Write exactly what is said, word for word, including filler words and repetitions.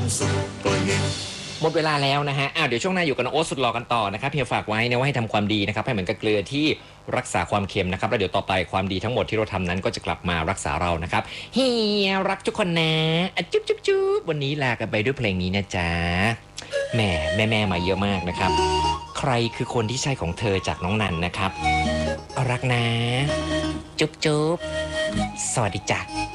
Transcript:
หมดเวลาแล้วนะฮะอ้าวเดี๋ยวช่วงหน้าอยู่กับน้องโอ๊ตสุดหล่อกันต่อนะครับเฮียฝากไว้นะว่าให้ทำความดีนะครับให้เหมือนกับเกลือที่รักษาความเค็มนะครับแล้วเดี๋ยวต่อไปความดีทั้งหมดที่เราทำนั้นก็จะกลับมารักษาเรานะครับเฮียรักทุกคนนะอะจุ๊บจุ๊บจุ๊บวันนี้ลากันไปด้วยเพลงนี้นะจ๊ะแหมแม่แม่มาเยอะมากนะครับใครคือคนที่ใช่ของเธอจากน้องนันนะครับรักนะจุ๊บจุ๊บสวัสดีจ้ะ